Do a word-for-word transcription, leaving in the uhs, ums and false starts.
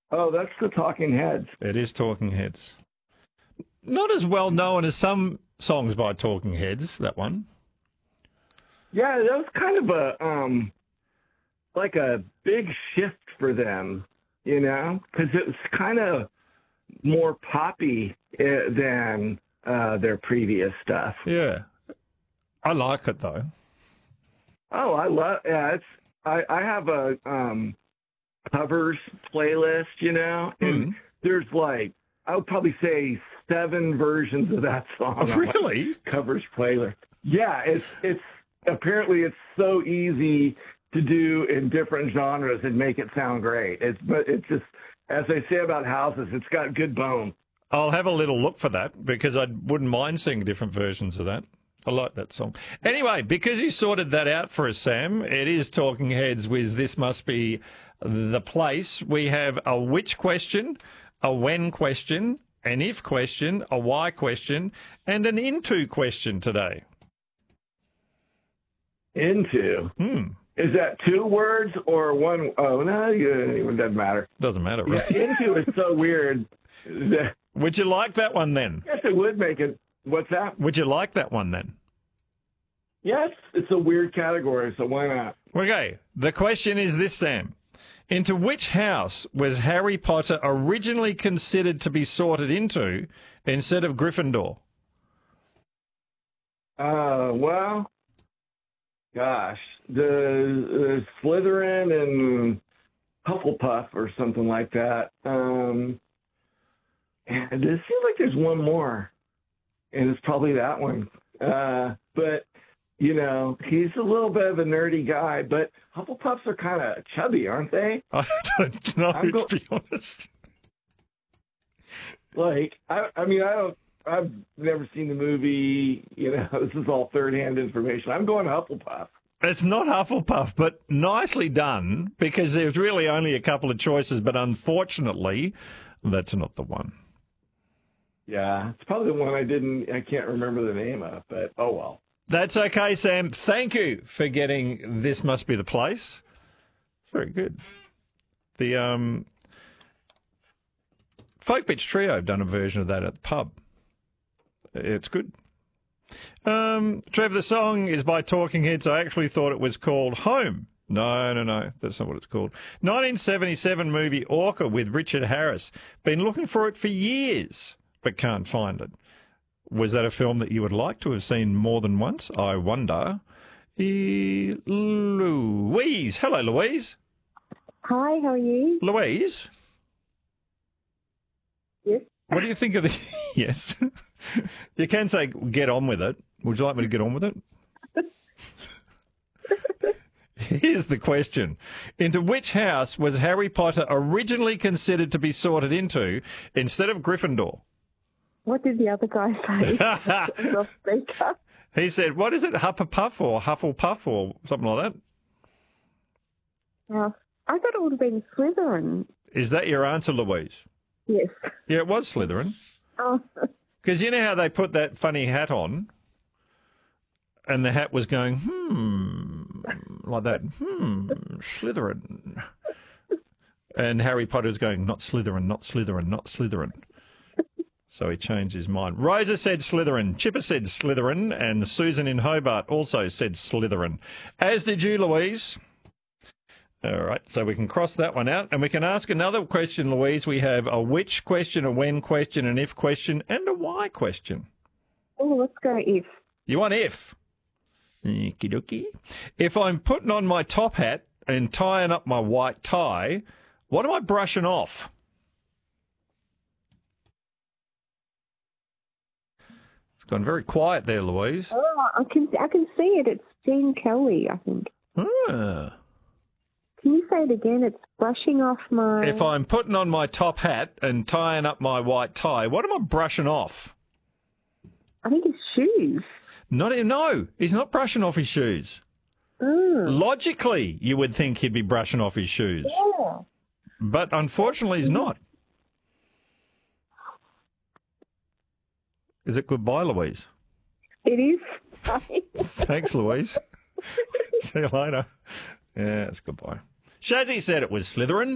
Oh, that's the Talking Heads. It is Talking Heads. Not as well known as some songs by Talking Heads, that one. Yeah, that was kind of a, um, like a big shift for them, you know, because it was kind of more poppy uh, than uh, their previous stuff. Yeah. I like it, though. Oh, I love, yeah, it's, I, I have a um, covers playlist, you know, and Mm. there's like, I would probably say seven versions of that song. Oh, really? On my covers playlist. Yeah, it's, it's, apparently it's so easy to do in different genres and make it sound great. It's, but it's just, as they say about houses, it's got good bone. I'll have a little look for that because I wouldn't mind seeing different versions of that. I like that song. Anyway, because you sorted that out for us, Sam, it is Talking Heads with This Must Be the Place. We have a which question, a when question, an if question, a why question, and an into question today. Into? Hmm. Is that two words or one? Oh, no, it doesn't matter. Doesn't matter, right? Yeah, into is so weird. That, Would you like that one then? I guess it would make it. What's that? Would you like that one then? Yes, it's a weird category, so why not? Okay, the question is this, Sam. Into which house was Harry Potter originally considered to be sorted into instead of Gryffindor? Uh, well, gosh, the, the Slytherin and Hufflepuff or something like that. Um, and it seems like there's one more, and it's probably that one. Uh, but, you know, he's a little bit of a nerdy guy, but Hufflepuffs are kind of chubby, aren't they? I don't know, I'm go- to be honest. Like, I, I mean, I don't, I've never seen the movie. You know, this is all third-hand information. I'm going Hufflepuff. It's not Hufflepuff, but nicely done because there's really only a couple of choices, but unfortunately, that's not the one. Yeah, it's probably the one I didn't, I can't remember the name of, but oh well. That's okay, Sam. Thank you for getting This Must Be the Place. Very good. The um, Folk Bitch Trio have done a version of that at the pub. It's good. Um, Trev, the song is by Talking Heads. I actually thought it was called Home. No, no, no. That's not what it's called. nineteen seventy-seven movie Orca with Richard Harris. Been looking for it for years, but can't find it. Was that a film that you would like to have seen more than once? I wonder. E- Louise. Hello, Louise. Hi, how are you? Louise? Yes. What do you think of the... Yes. You can say, get on with it. Would you like me to get on with it? Here's the question. Into which house was Harry Potter originally considered to be sorted into instead of Gryffindor? What did the other guy say? Off speaker. He said, what is it, Hufflepuff or Hufflepuff or something like that? Uh, I thought it would have been Slytherin. Is that your answer, Louise? Yes. Yeah, it was Slytherin. Oh, Because you know how they put that funny hat on and the hat was going, hmm, like that, hmm, Slytherin. And Harry Potter's going, not Slytherin, not Slytherin, not Slytherin. So he changed his mind. Rosa said Slytherin, Chipper said Slytherin, and Susan in Hobart also said Slytherin. As did you, Louise. All right, so we can cross that one out. And we can ask another question, Louise. We have a which question, a when question, an if question, and a why question. oh, let's go if. You want if? Okie dokie. If I'm putting on my top hat and tying up my white tie, what am I brushing off? It's gone very quiet there, Louise. Oh, I can I can see it. It's Jean Kelly, I think. Ah. Can you say it again? It's brushing off my... If I'm putting on my top hat and tying up my white tie, what am I brushing off? I think it's shoes. Not no, he's not brushing off his shoes. Mm. Logically, you would think he'd be brushing off his shoes, Yeah. but unfortunately, he's not. Is it goodbye, Louise? It is. Thanks, Louise. See you later. Yeah, it's goodbye. Shazzy said it was Slytherin.